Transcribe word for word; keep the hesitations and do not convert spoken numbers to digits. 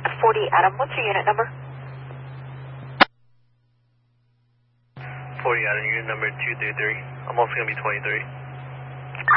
forty Adam, what's your unit number? forty Adam, unit number two three three. I'm also going to be twenty-three.